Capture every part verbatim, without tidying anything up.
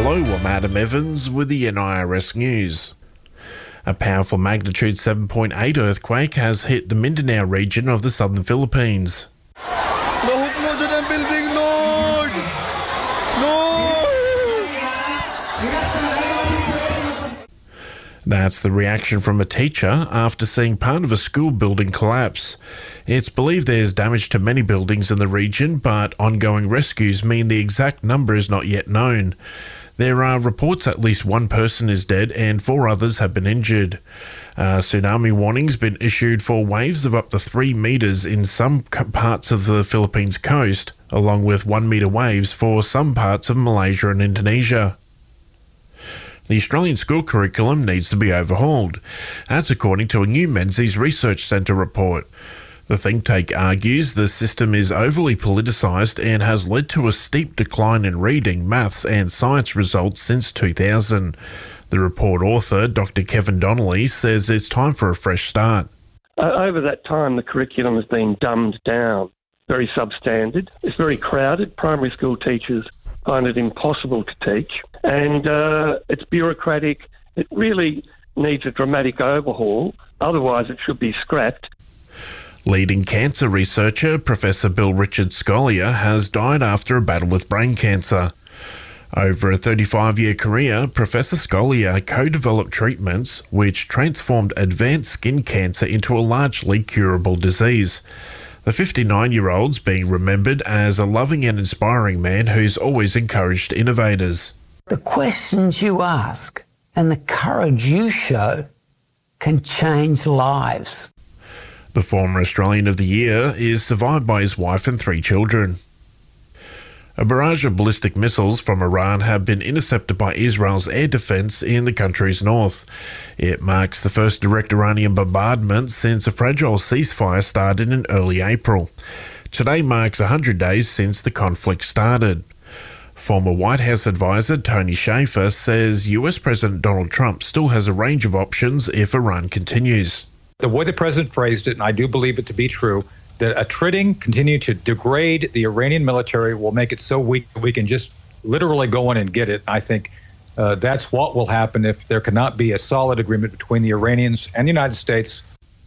Hello, I'm Adam Evans with the N I R S News. A powerful magnitude seven point eight earthquake has hit the Mindanao region of the southern Philippines. Lahok mo dyan ang building, Lord! Lord! That's the reaction from a teacher after seeing part of a school building collapse. It's believed there's damage to many buildings in the region, but ongoing rescues mean the exact number is not yet known. There are reports at least one person is dead and four others have been injured. Uh, tsunami warnings been issued for waves of up to three metres in some parts of the Philippines coast, along with one metre waves for some parts of Malaysia and Indonesia. The Australian school curriculum needs to be overhauled. That's according to a new Menzies Research Centre report. The think tank argues the system is overly politicised and has led to a steep decline in reading, maths and science results since two thousand. The report author, Doctor Kevin Donnelly, says it's time for a fresh start. Uh, over that time, the curriculum has been dumbed down, very substandard. It's very crowded. Primary school teachers find it impossible to teach. And uh, it's bureaucratic. It really needs a dramatic overhaul. Otherwise, it should be scrapped. Leading cancer researcher Professor Bill Richard Scolia has died after a battle with brain cancer. Over a thirty-five-year career, Professor Scolia co-developed treatments which transformed advanced skin cancer into a largely curable disease. The fifty-nine-year-old's being remembered as a loving and inspiring man who's always encouraged innovators. The questions you ask and the courage you show can change lives. The former Australian of the Year is survived by his wife and three children. A barrage of ballistic missiles from Iran have been intercepted by Israel's air defence in the country's north. It marks the first direct Iranian bombardment since a fragile ceasefire started in early April. Today marks one hundred days since the conflict started. Former White House advisor Tony Shaffer says U S President Donald Trump still has a range of options if Iran continues. The way the president phrased it, and I do believe it to be true, that attriting, continue to degrade the Iranian military will make it so weak we can just literally go in and get it. I think uh, that's what will happen if there cannot be a solid agreement between the Iranians and the United States.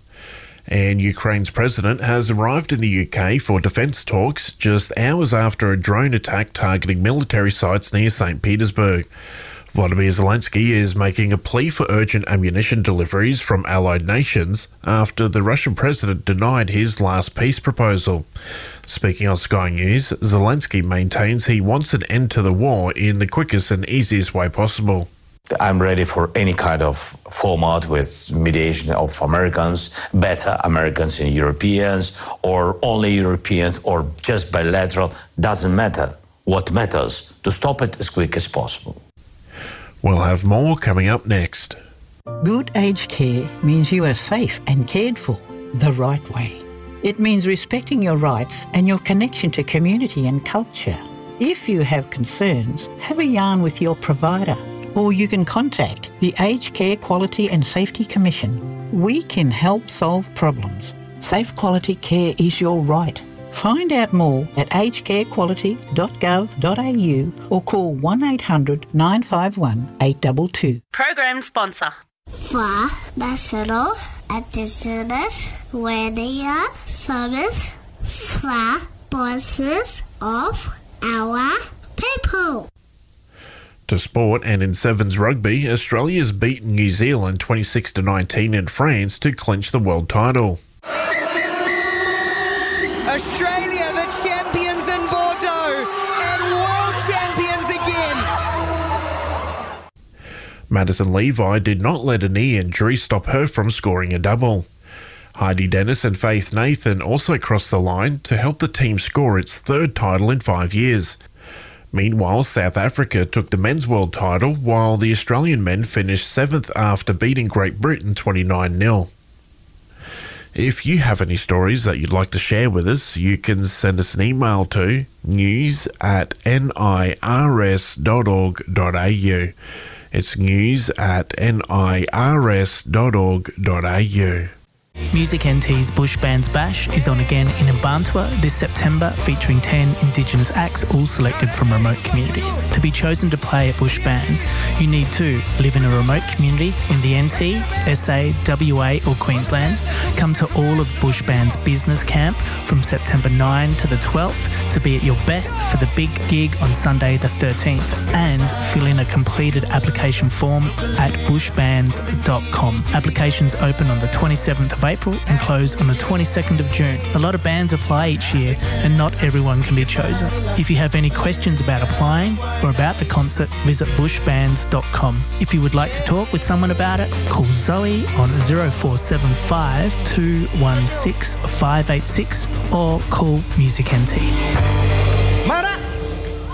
And Ukraine's president has arrived in the U K for defence talks just hours after a drone attack targeting military sites near Saint Petersburg. Volodymyr Zelensky is making a plea for urgent ammunition deliveries from allied nations after the Russian president denied his last peace proposal. Speaking on Sky News, Zelensky maintains he wants an end to the war in the quickest and easiest way possible. I'm ready for any kind of format with mediation of Americans, better Americans and Europeans, or only Europeans, or just bilateral. Doesn't matter. What matters, to stop it as quick as possible. We'll have more coming up next. Good aged care means you are safe and cared for the right way. It means respecting your rights and your connection to community and culture. If you have concerns, have a yarn with your provider, or you can contact the Aged Care Quality and Safety Commission. We can help solve problems. Safe quality care is your right. Find out more at aged care quality dot gov dot a u or call one eight hundred nine five one eight two two. Program sponsor. For National Indigenous Radio Service for voices of our people. To sport, and in Sevens rugby, Australia's beaten New Zealand twenty-six to nineteen in France to clinch the world title. Australia, the champions in Bordeaux, and world champions again. Madison Levi did not let a knee injury stop her from scoring a double. Heidi Dennis and Faith Nathan also crossed the line to help the team score its third title in five years. Meanwhile, South Africa took the men's world title, while the Australian men finished seventh after beating Great Britain twenty-nine nil. If you have any stories that you'd like to share with us, you can send us an email to news at nirs dot org dot a u. It's news at nirs dot org dot a u. Music N T's Bush Bands Bash is on again in Mbantua this September, featuring ten Indigenous acts, all selected from remote communities. To be chosen to play at Bush Bands, you need to live in a remote community in the N T, S A, W A or Queensland, come to all of Bush Bands Business Camp from September ninth to the twelfth to be at your best for the big gig on Sunday the thirteenth, and fill in a completed application form at bush bands dot com. Applications open on the twenty-seventh of April and close on the twenty-second of June. A lot of bands apply each year and not everyone can be chosen. If you have any questions about applying or about the concert, visit bush bands dot com. If you would like to talk with someone about it, call Zoe on zero four seven five, two one six, five eight six or call Music N T. Mara!